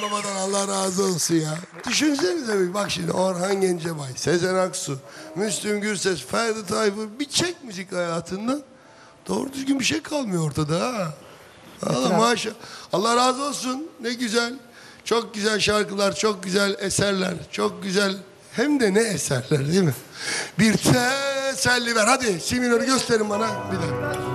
babadan Allah razı olsun ya. Düşünsenize bir bak şimdi Orhan Gencebay, Sezen Aksu, Müslüm Gürses, Ferdi Tayfur bir çek müzik hayatından. Doğru düzgün bir şey kalmıyor ortada ha. Allah maşallah. Allah razı olsun. Ne güzel. Çok güzel şarkılar, çok güzel eserler, çok güzel. Hem de ne eserler değil mi? Bir teselli ver. Hadi si minörü gösterin bana. Bir dakika.